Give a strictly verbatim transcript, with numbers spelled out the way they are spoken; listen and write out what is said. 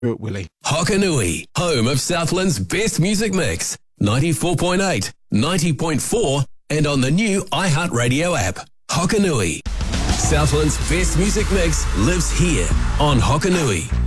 Do it, Willie. Hokanui, home of Southland's best music mix. ninety-four point eight, ninety point four, and on the new iHeartRadio app. Hokanui. Southland's best music mix lives here on Hokanui.